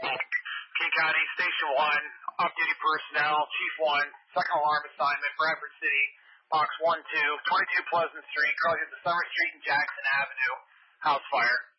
King County, Station 1, off-duty personnel, Chief 1, second alarm assignment, Bradford City, Box 1-2, 22 Pleasant Street, currently at the Summer Street and Jackson Avenue, house fire.